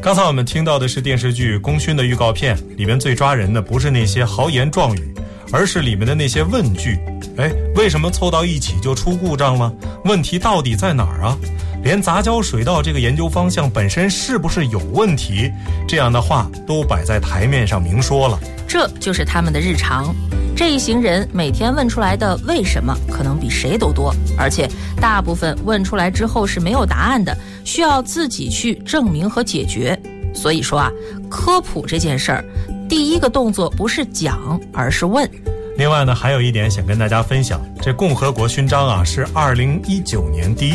刚才我们听到的是电视剧《功勋》的预告片，里面最抓人的不是那些豪言壮语，而是里面的那些问句。为什么凑到一起就出故障了？问题到底在哪儿啊？连杂交水稻这个研究方向本身是不是有问题，这样的话都摆在台面上明说了。 这就是他们的日常。这一行人每天问出来的为什么可能比谁都多，而且大部分问出来之后是没有答案的，需要自己去证明和解决。所以说啊，科普这件事儿，第一个动作不是讲，而是问。 另外呢，还有一点想跟大家分享，这共和国勋章啊是2019年第一